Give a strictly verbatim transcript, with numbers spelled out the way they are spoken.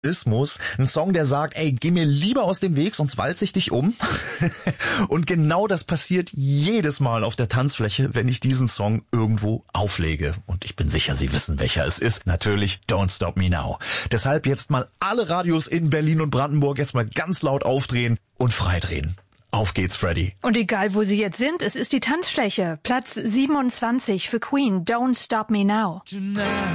Ein Song, der sagt, ey, geh mir lieber aus dem Weg, sonst walze ich dich um. Und genau das passiert jedes Mal auf der Tanzfläche, wenn ich diesen Song irgendwo auflege. Und ich bin sicher, Sie wissen, welcher es ist. Natürlich Don't Stop Me Now. Deshalb jetzt mal alle Radios in Berlin und Brandenburg jetzt mal ganz laut aufdrehen und freidrehen. Auf geht's, Freddy. Und egal, wo Sie jetzt sind, es ist die Tanzfläche. Platz siebenundzwanzig für Queen, Don't Stop Me Now.